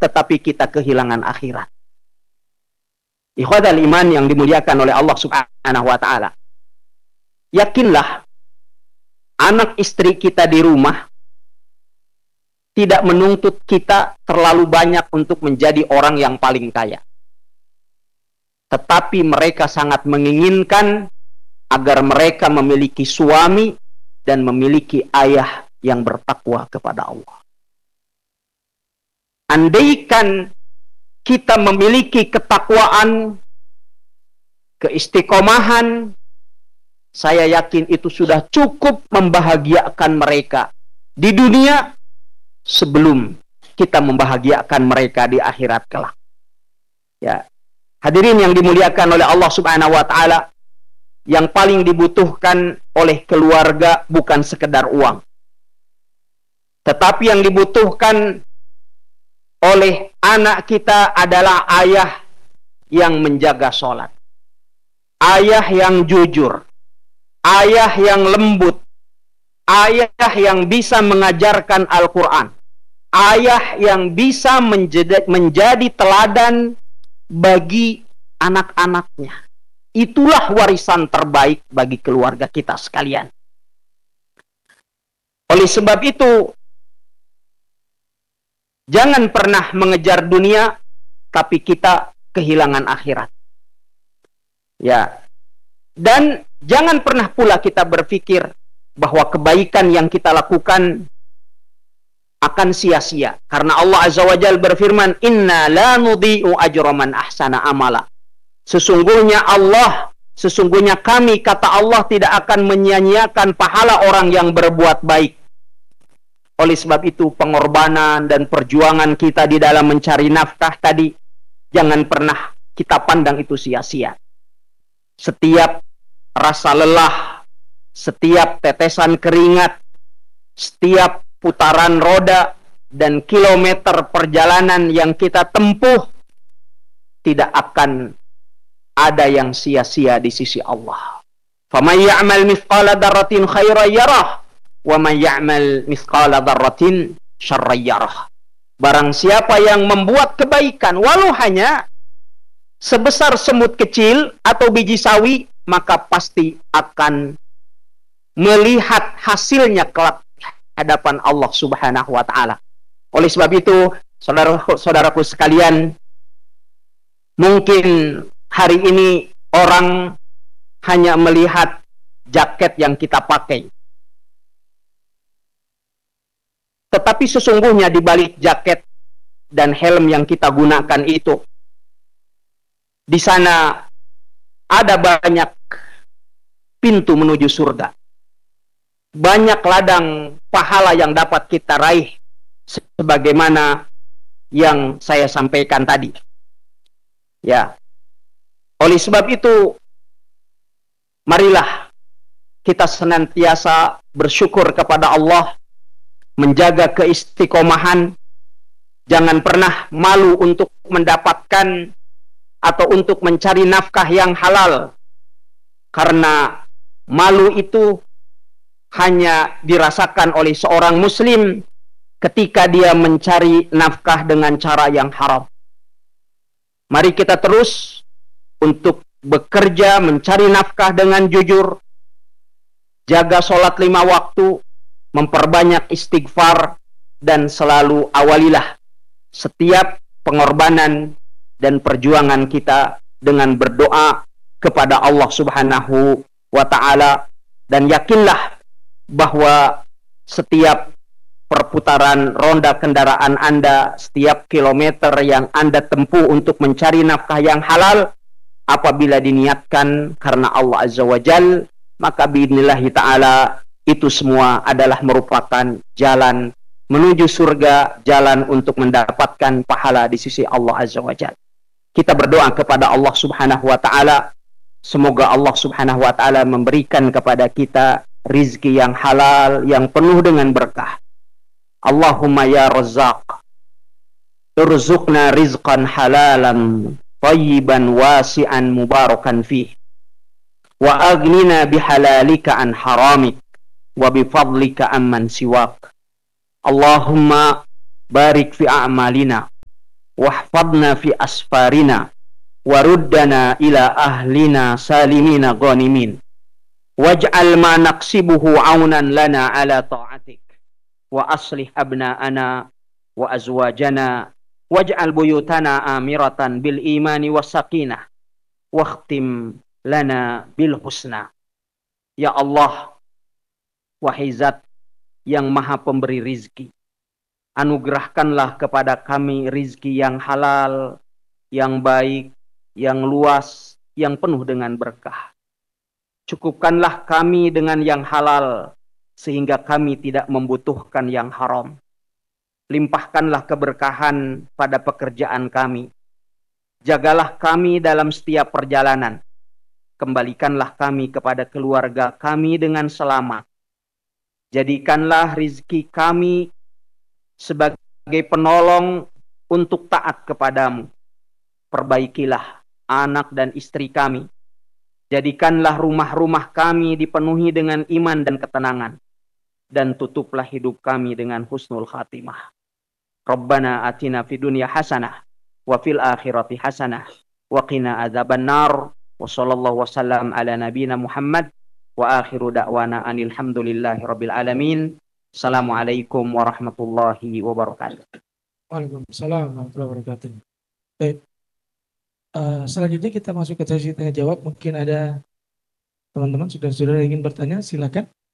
tetapi kita kehilangan akhirat. Ikhwatal iman yang dimuliakan oleh Allah Subhanahu wa taala. Yakinlah anak istri kita di rumah tidak menuntut kita terlalu banyak untuk menjadi orang yang paling kaya. Tetapi mereka sangat menginginkan agar mereka memiliki suami dan memiliki ayah yang bertakwa kepada Allah. Andaikan kita memiliki ketakwaan, keistiqomahan, saya yakin itu sudah cukup membahagiakan mereka di dunia sebelum kita membahagiakan mereka di akhirat kelak. Ya. Hadirin yang dimuliakan oleh Allah Subhanahu wa taala, yang paling dibutuhkan oleh keluarga bukan sekedar uang. Tetapi yang dibutuhkan oleh anak kita adalah ayah yang menjaga sholat. Ayah yang jujur. Ayah yang lembut. Ayah yang bisa mengajarkan Al-Quran. Ayah yang bisa menjadi teladan bagi anak-anaknya. Itulah warisan terbaik bagi keluarga kita sekalian. Oleh sebab itu, jangan pernah mengejar dunia, tapi kita kehilangan akhirat. Ya. Dan jangan pernah pula kita berpikir bahwa kebaikan yang kita lakukan akan sia-sia. Karena Allah Azza wa Jalla berfirman, "Inna la nudhi'u ajra man ahsana amala." Sesungguhnya kami, kata Allah, tidak akan menyia-nyiakan pahala orang yang berbuat baik. Oleh sebab itu, pengorbanan dan perjuangan kita di dalam mencari nafkah tadi, jangan pernah kita pandang itu sia-sia. Setiap rasa lelah, setiap tetesan keringat, setiap putaran roda, dan kilometer perjalanan yang kita tempuh, tidak akan ada yang sia-sia di sisi Allah. فَمَنْ يَعْمَلْ مِثْقَالَ ذَرَّةٍ خَيْرًا يَرَهُ وَمَنْ يَعْمَلْ مِثْقَالَ ذَرَّةٍ شَرًّا يَرَهُ. Barang siapa yang membuat kebaikan, walau hanya sebesar semut kecil atau biji sawi, maka pasti akan melihat hasilnya kelak hadapan Allah Subhanahu wa taala. Oleh sebab itu, saudaraku sekalian, mungkin hari ini orang hanya melihat jaket yang kita pakai. Tetapi sesungguhnya di balik jaket dan helm yang kita gunakan itu, di sana ada banyak pintu menuju surga. Banyak ladang pahala yang dapat kita raih, sebagaimana yang saya sampaikan tadi. Ya. Oleh sebab itu, marilah kita senantiasa bersyukur kepada Allah, menjaga keistiqomahan, jangan pernah malu untuk mendapatkan atau untuk mencari nafkah yang halal. Karena malu itu hanya dirasakan oleh seorang muslim ketika dia mencari nafkah dengan cara yang haram. Mari kita terus untuk bekerja, mencari nafkah dengan jujur, jaga sholat 5 waktu, memperbanyak istighfar, dan selalu awalilah setiap pengorbanan dan perjuangan kita dengan berdoa kepada Allah Subhanahu wa ta'ala. Dan yakinlah bahwa setiap perputaran ronda kendaraan Anda, setiap kilometer yang Anda tempuh untuk mencari nafkah yang halal, apabila diniatkan karena Allah Azza wa Jal, maka biidnillahi ta'ala itu semua adalah merupakan jalan menuju surga, jalan untuk mendapatkan pahala di sisi Allah Azza wa Jal. Kita berdoa kepada Allah Subhanahu wa ta'ala, semoga Allah Subhanahu wa ta'ala memberikan kepada kita rizki yang halal, yang penuh dengan berkah. Allahumma ya Razzaq, urzuqna rizqan halalan tayyiban wasi'an mubarakan fih, wa aghnina bihalalika an haramik, wa bifadlika amman siwak. Allahumma barik fi a'malina, wahfadna fi asfarina waruddana ila ahlina salimina ghanimin waj'al ma naqsibuhu aunan lana ala ta'atik wa aslih abna'ana wa azwajana waj'al buyutana amiratan bil imani was sakinah wakhtim lana bil husna. Ya Allah, wahai Zat yang Maha Pemberi rizki, anugerahkanlah kepada kami rizki yang halal, yang baik, yang luas, yang penuh dengan berkah. Cukupkanlah kami dengan yang halal, sehingga kami tidak membutuhkan yang haram. Limpahkanlah keberkahan pada pekerjaan kami. Jagalah kami dalam setiap perjalanan. Kembalikanlah kami kepada keluarga kami dengan selamat. Jadikanlah rizki kami sebagai penolong untuk taat kepadamu. Perbaikilah anak dan istri kami. Jadikanlah rumah-rumah kami dipenuhi dengan iman dan ketenangan. Dan tutuplah hidup kami dengan husnul khatimah. Rabbana atina fid dunya hasanah wa fil akhirati hasanah wa qina adzaban nar. Wa sallallahu wasallam ala nabiyina Muhammad wa akhiru da'wana anil hamdulillahi rabbil alamin. Assalamualaikum warahmatullahi wabarakatuh. Waalaikumsalam warahmatullahi wabarakatuh. Baik. Selanjutnya kita masuk ke sesi tanya jawab. Mungkin ada teman-teman saudara-saudara yang ingin bertanya, silakan.